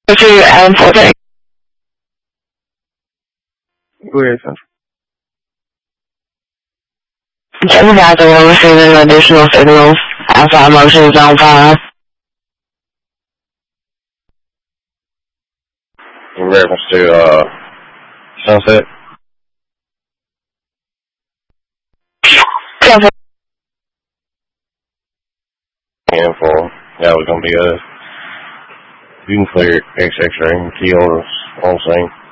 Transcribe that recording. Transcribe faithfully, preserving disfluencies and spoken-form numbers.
to um, four thirty. Where is it? Just after we're receiving additional signals outside motion zone five. In reference to uh, Sunset? Seven. Yeah, for that was gonna be us. You can clear X X-ray and key orders on scene.